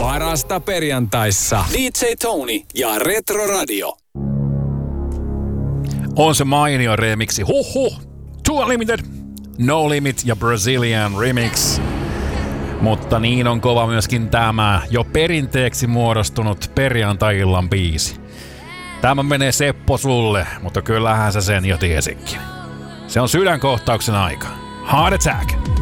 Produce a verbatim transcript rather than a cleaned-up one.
Parasta perjantaissa. D J Tony ja Retro Radio. On se mainio remixi. Huhhuh. Too Unlimited, No Limit ja Brazilian Remix. Mutta niin on kova myöskin tämä jo perinteeksi muodostunut perjantai-illan biisi. Tämä menee Seppo sulle, mutta kyllähän sä sen jo tiesikin. Se on sydänkohtauksen aika. Heart Attack.